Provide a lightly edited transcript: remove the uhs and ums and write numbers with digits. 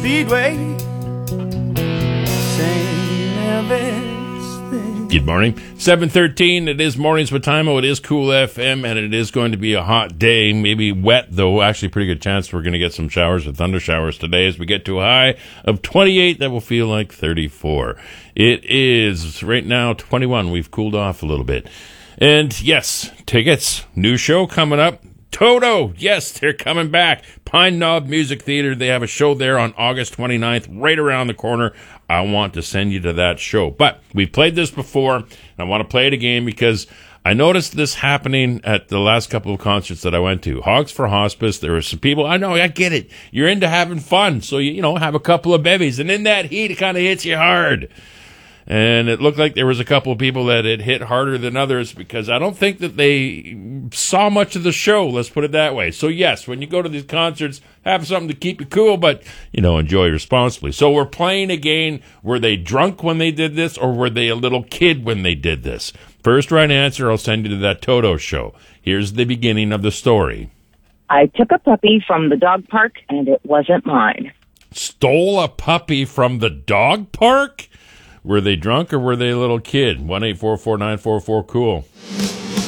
Speedway. Saying Elvis. Good morning. 7:13. It is Mornings with Timo. It is Cool FM, and it is going to be a hot day. Maybe wet, though. Actually, pretty good chance we're going to get some showers or thunder showers today as we get to a high of 28 that will feel like 34. It is right now 21. We've cooled off a little bit. And yes, tickets. New show coming up. Toto, yes, they're coming back. Pine Knob Music Theater, they have a show there on August 29th, right around the corner. I want to send you to that show. But we've played this before, and I want to play it again because I noticed this happening at the last couple of concerts that I went to. Hogs for Hospice, there were some people, I know, I get it. You're into having fun, so you know, have a couple of bevies. And in that heat, it kind of hits you hard. And it looked like there was a couple of people that it hit harder than others because I don't think that they saw much of the show, let's put it that way. So, yes, when you go to these concerts, have something to keep you cool, but, you know, enjoy responsibly. So we're playing again. Were they drunk when they did this, or were they a little kid when they did this? First right answer, I'll send you to that Toto show. Here's the beginning of the story. I took a puppy from the dog park, and it wasn't mine. Stole a puppy from the dog park? Were they drunk or were they a little kid? 1-844-944-COOL.